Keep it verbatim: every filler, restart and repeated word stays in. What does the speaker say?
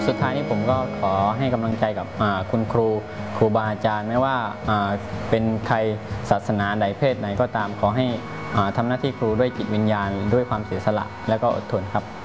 สุดท้ายนี้ผมก็ขอให้กำลังใจกับคุณครูครูบาอาจารย์ไม่ว่าเป็นใครศาสนาใดเพศไหนก็ตามขอให้ทำหน้าที่ครูด้วยจิตวิญญาณด้วยความเสียสละและก็อดทนครับ